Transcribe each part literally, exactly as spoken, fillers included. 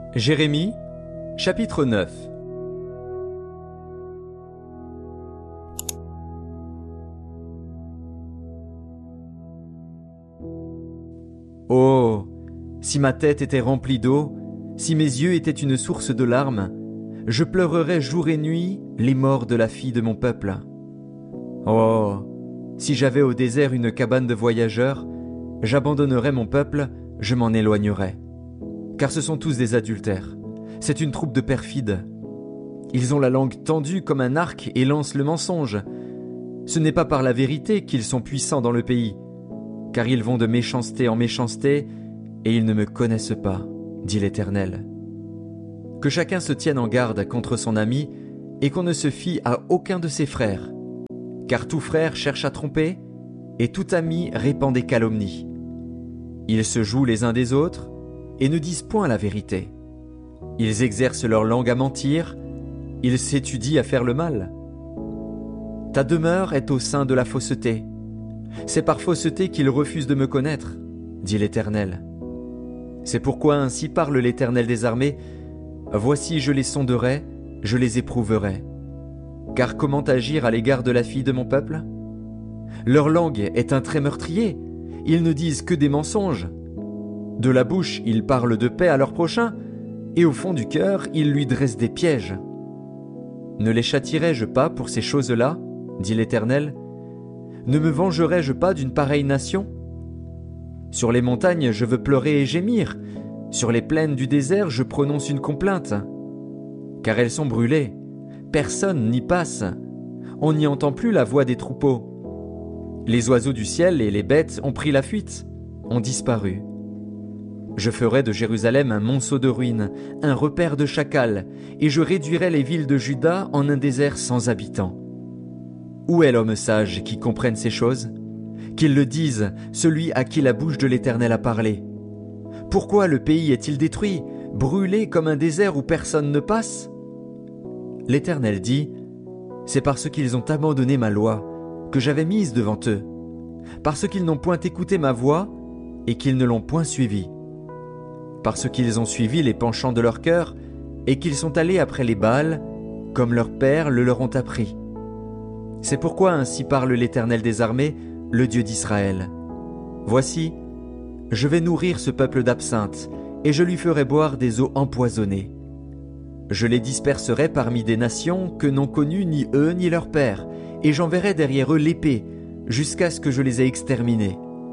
Jérémie, chapitre neuf. Oh, si ma tête était remplie d'eau, si mes yeux étaient une source de larmes, je pleurerais jour et nuit les morts de la fille de mon peuple. Oh, si j'avais au désert une cabane de voyageurs, j'abandonnerais mon peuple, je m'en éloignerais. Car ce sont tous des adultères, c'est une troupe de perfides. Ils ont la langue tendue comme un arc et lancent le mensonge. Ce n'est pas par la vérité qu'ils sont puissants dans le pays, car ils vont de méchanceté en méchanceté, et ils ne me connaissent pas, dit l'Éternel. Que chacun se tienne en garde contre son ami, et qu'on ne se fie à aucun de ses frères, car tout frère cherche à tromper, et tout ami répand des calomnies. Ils se jouent les uns des autres, et ne disent point la vérité. Ils exercent leur langue à mentir, ils s'étudient à faire le mal. Ta demeure est au sein de la fausseté. C'est par fausseté qu'ils refusent de me connaître, dit l'Éternel. C'est pourquoi ainsi parle l'Éternel des armées, voici je les sonderai, je les éprouverai. Car comment agir à l'égard de la fille de mon peuple? Leur langue est un trait meurtrier, ils ne disent que des mensonges. De la bouche, ils parlent de paix à leur prochain, et au fond du cœur, ils lui dressent des pièges. Ne les châtierai-je pas pour ces choses-là, dit l'Éternel? Ne me vengerai-je pas d'une pareille nation? Sur les montagnes, je veux pleurer et gémir. Sur les plaines du désert, je prononce une complainte. Car elles sont brûlées. Personne n'y passe. On n'y entend plus la voix des troupeaux. Les oiseaux du ciel et les bêtes ont pris la fuite, ont disparu. Je ferai de Jérusalem un monceau de ruines, un repère de chacals, et je réduirai les villes de Juda en un désert sans habitants. Où est l'homme sage qui comprenne ces choses? Qu'il le dise, celui à qui la bouche de l'Éternel a parlé. Pourquoi le pays est-il détruit, brûlé comme un désert où personne ne passe? L'Éternel dit, c'est parce qu'ils ont abandonné ma loi, que j'avais mise devant eux, parce qu'ils n'ont point écouté ma voix, et qu'ils ne l'ont point suivie, parce qu'ils ont suivi les penchants de leur cœur, et qu'ils sont allés après les Baals, comme leurs pères le leur ont appris. C'est pourquoi ainsi parle l'Éternel des armées, le Dieu d'Israël. Voici, je vais nourrir ce peuple d'absinthe, et je lui ferai boire des eaux empoisonnées. Je les disperserai parmi des nations que n'ont connues ni eux ni leurs pères, et j'enverrai derrière eux l'épée, jusqu'à ce que je les ai exterminés.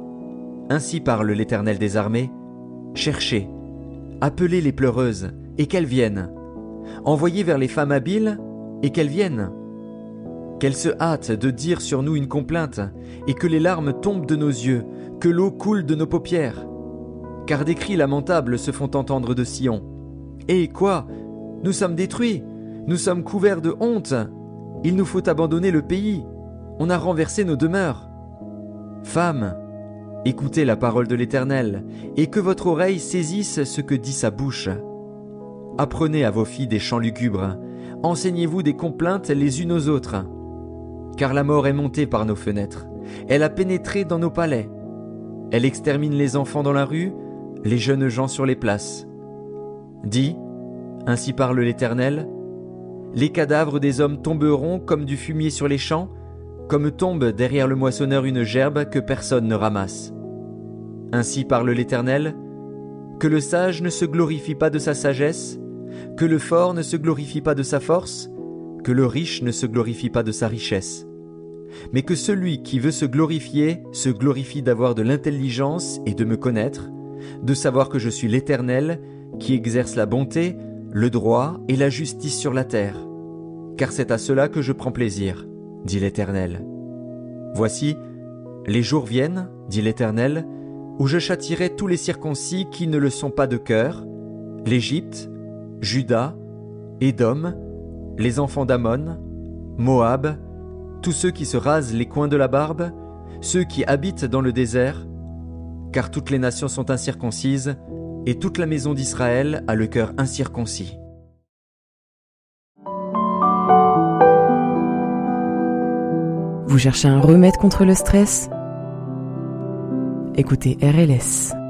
Ainsi parle l'Éternel des armées, cherchez, appelez les pleureuses, et qu'elles viennent. Envoyez vers les femmes habiles, et qu'elles viennent. Qu'elles se hâtent de dire sur nous une complainte, et que les larmes tombent de nos yeux, que l'eau coule de nos paupières. Car des cris lamentables se font entendre de Sion. Et quoi? Nous sommes détruits, nous sommes couverts de honte. Il nous faut abandonner le pays, on a renversé nos demeures. Femmes, écoutez la parole de l'Éternel, et que votre oreille saisisse ce que dit sa bouche. Apprenez à vos filles des chants lugubres, enseignez-vous des complaintes les unes aux autres. Car la mort est montée par nos fenêtres, elle a pénétré dans nos palais. Elle extermine les enfants dans la rue, les jeunes gens sur les places. Dis, ainsi parle l'Éternel, les cadavres des hommes tomberont comme du fumier sur les champs, comme tombe derrière le moissonneur une gerbe que personne ne ramasse. Ainsi parle l'Éternel, que le sage ne se glorifie pas de sa sagesse, que le fort ne se glorifie pas de sa force, que le riche ne se glorifie pas de sa richesse, mais que celui qui veut se glorifier se glorifie d'avoir de l'intelligence et de me connaître, de savoir que je suis l'Éternel, qui exerce la bonté, le droit et la justice sur la terre. Car c'est à cela que je prends plaisir, dit l'Éternel. Voici, les jours viennent, dit l'Éternel, où je châtierai tous les circoncis qui ne le sont pas de cœur, l'Égypte, Juda, Édom, les enfants d'Ammon, Moab, tous ceux qui se rasent les coins de la barbe, ceux qui habitent dans le désert, car toutes les nations sont incirconcises, et toute la maison d'Israël a le cœur incirconcis. Vous cherchez un remède contre le stress? Écoutez R L S.